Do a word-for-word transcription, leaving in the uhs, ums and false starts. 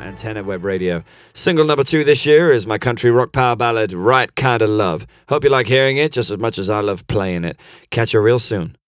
Antenna Web Radio. Single number two this year is my country rock power ballad, Right Kind of Love. Hope you like hearing it just as much as I love playing it. Catch you real soon.